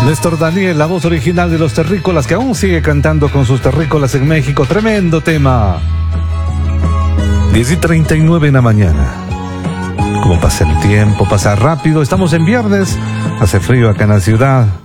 Néstor Daniel, la voz original de los terrícolas, que aún sigue cantando con sus terrícolas en México. Tremendo tema. 10:39 en la mañana. Como pasa el tiempo, pasa rápido. Estamos en viernes, hace frío acá en la ciudad.